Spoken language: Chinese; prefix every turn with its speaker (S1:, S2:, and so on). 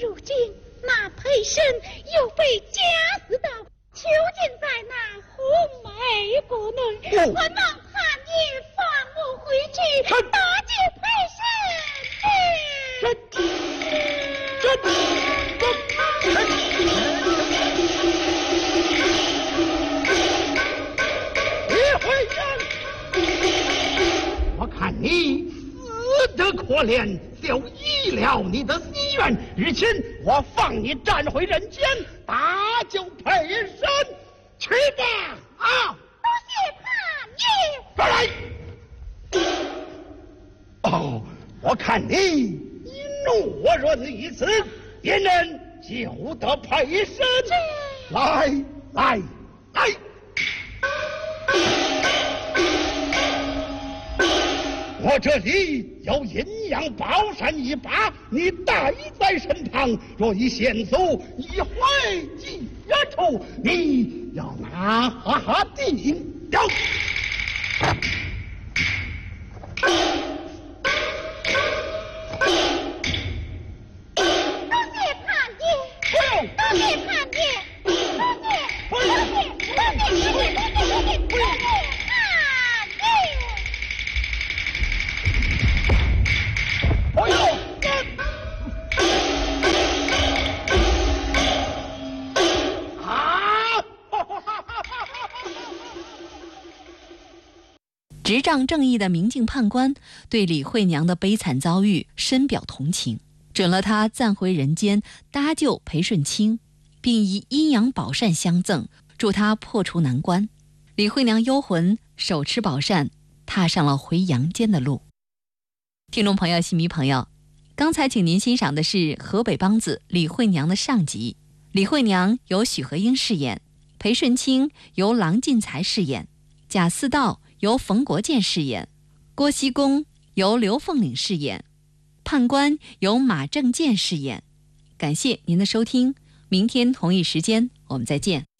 S1: 如今那裴生又被假死到囚禁在那红梅国内，我脑盼你放我回去，搭救裴
S2: 李会长，我看你死得可怜，就依了你的心愿。日前我放你站回人间，搭救裴生，去吧！啊！
S1: 多谢
S2: 盼爷。来。哦，我看你一懦弱的意思，也能救得裴生。来。我这里有阴阳宝扇一把，你带在身旁。若以险阻，一回即远处，你要拿定掉。
S3: 执掌正义的明镜判官对李慧娘的悲惨遭遇深表同情，准了她暂回人间搭救裴顺清，并以阴阳宝扇相赠，助她破除难关。李慧娘幽魂手持宝扇，踏上了回阳间的路。听众朋友、戏迷朋友，刚才请您欣赏的是河北梆子李慧娘的上集。李慧娘由许和英饰演，裴顺清由郎进才饰演，贾似道由冯国建饰演，郭熙公由刘凤岭饰演，判官由马正健饰演。感谢您的收听，明天同一时间我们再见。